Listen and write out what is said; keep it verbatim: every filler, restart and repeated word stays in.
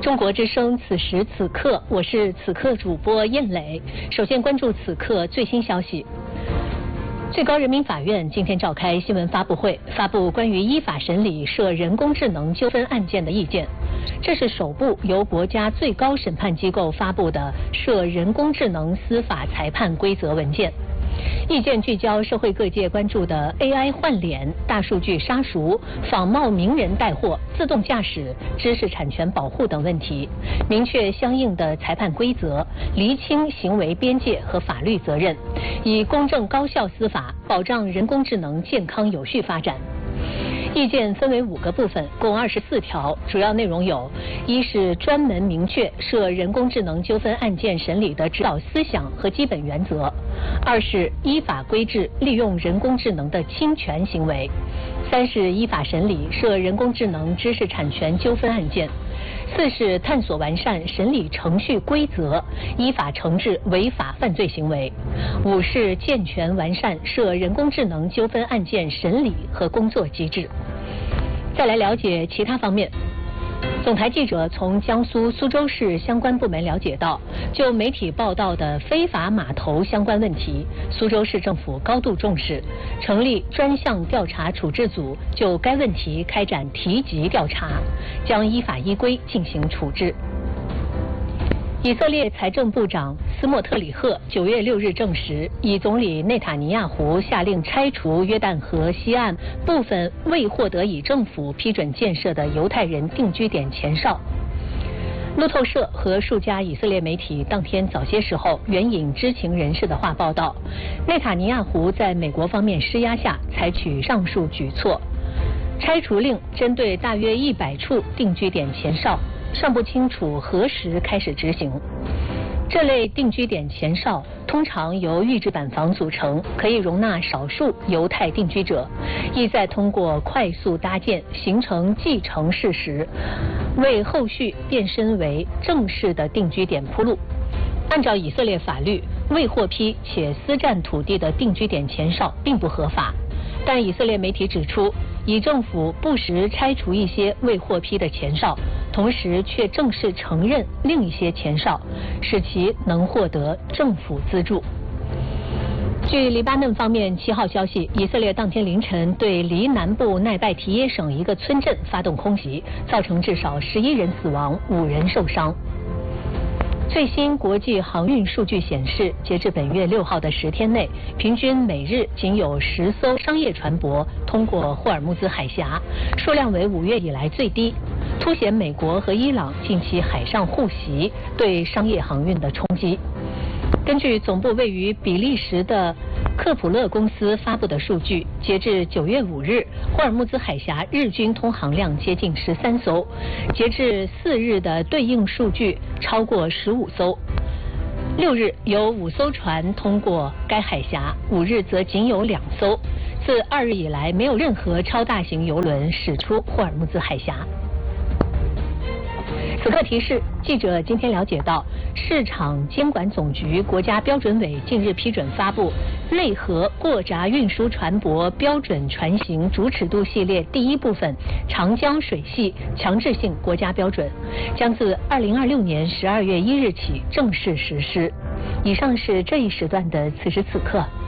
中国之声，此时此刻，我是此刻主播燕磊。首先关注此刻最新消息。最高人民法院今天召开新闻发布会，发布关于依法审理涉人工智能纠纷案件的意见。这是首部由国家最高审判机构发布的涉人工智能司法裁判规则文件。意见聚焦社会各界关注的 A I 换脸、大数据杀熟、仿冒名人带货、自动驾驶、知识产权保护等问题，明确相应的裁判规则，厘清行为边界和法律责任，以公正高效司法保障人工智能健康有序发展。意见分为五个部分，共二十四条，主要内容有：一是专门明确涉人工智能纠纷案件审理的指导思想和基本原则；二是依法规制利用人工智能的侵权行为；三是依法审理涉人工智能知识产权纠纷案件；四是探索完善审理程序规则，依法惩治违法犯罪行为；五是健全完善涉人工智能纠纷案件审理和工作机制。再来了解其他方面。总台记者从江苏苏州市相关部门了解到，就媒体报道的非法码头相关问题，苏州市政府高度重视，成立专项调查处置组，就该问题开展提级调查，将依法依规进行处置。以色列财政部长斯莫特里赫九月六日证实，以总理内塔尼亚胡下令拆除约旦河西岸部分未获得以政府批准建设的犹太人定居点前哨。路透社和数家以色列媒体当天早些时候援引知情人士的话报道，内塔尼亚胡在美国方面施压下采取上述举措，拆除令针对大约一百处定居点前哨，尚不清楚何时开始执行。这类定居点前哨通常由预制板房组成，可以容纳少数犹太定居者，意在通过快速搭建形成既成事实，为后续变身为正式的定居点铺路。按照以色列法律，未获批且私占土地的定居点前哨并不合法，但以色列媒体指出，以政府不时拆除一些未获批的前哨，同时却正式承认另一些前哨，使其能获得政府资助。据黎巴嫩方面七号消息，以色列当天凌晨对黎南部奈拜提耶省一个村镇发动空袭，造成至少十一人死亡，五人受伤。最新国际航运数据显示，截至本月六号的十天内，平均每日仅有十艘商业船舶通过霍尔木兹海峡，数量为五月以来最低，凸显美国和伊朗近期海上互袭对商业航运的冲击。根据总部位于比利时的克普勒公司发布的数据，截至九月五日，霍尔木兹海峡日均通航量接近十三艘，截至四日的对应数据超过十五艘。六日有五艘船通过该海峡，五日则仅有两艘。自二日以来，没有任何超大型邮轮驶出霍尔木兹海峡。此刻提示，记者今天了解到，市场监管总局国家标准委近日批准发布内河过闸运输船舶标准船型主尺度系列第一部分长江水系强制性国家标准，将自二零二六年十二月一日起正式实施。以上是这一时段的此时此刻。